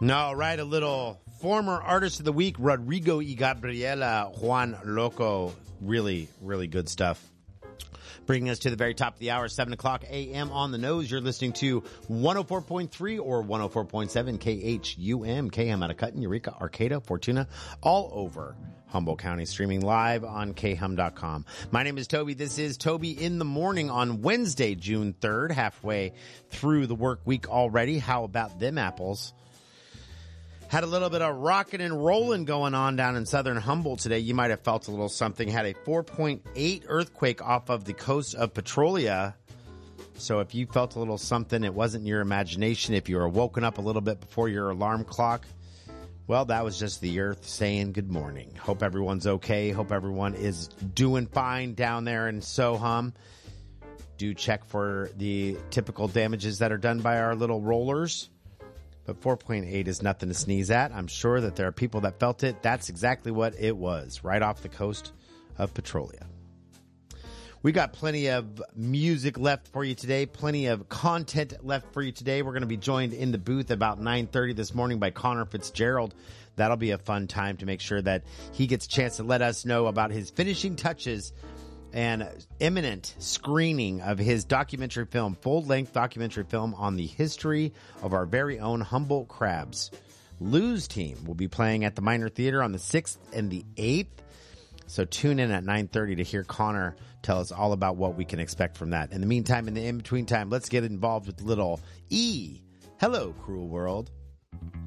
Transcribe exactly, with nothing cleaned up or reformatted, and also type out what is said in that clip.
No, right, a little former artist of the week, Rodrigo y Gabriela Juan Loco. Really, really good stuff. Bringing us to the very top of the hour, seven o'clock a.m. on the nose. You're listening to one oh four point three or one oh four point seven K H U M. K M out of Cutton, Eureka, Arcata, Fortuna, all over Humboldt County, streaming live on K Hum dot com. My name is Toby. This is Toby in the Morning on Wednesday, June third, halfway through the work week already. How about them apples? Had a little bit of rocking and rolling going on down in southern Humboldt today. You might have felt a little something. Had a four point eight earthquake off of the coast of Petrolia. So if you felt a little something, it wasn't your imagination. If you were woken up a little bit before your alarm clock, well, that was just the earth saying good morning. Hope everyone's okay. Hope everyone is doing fine down there in Soham. Do check for the typical damages that are done by our little rollers. But four point eight is nothing to sneeze at. I'm sure that there are people that felt it. That's exactly what it was, right off the coast of Petrolia. We got plenty of music left for you today, plenty of content left for you today. We're going to be joined in the booth about nine thirty this morning by Connor Fitzgerald. That'll be a fun time to make sure that he gets a chance to let us know about his finishing touches and imminent screening of his documentary film, full-length documentary film on the history of our very own Humboldt crabs. Lou's team will be playing at the Minor Theater on the sixth and the eighth. So tune in at nine thirty to hear Connor tell us all about what we can expect from that. In the meantime, in the in-between time, let's get involved with little E. Hello, cruel world.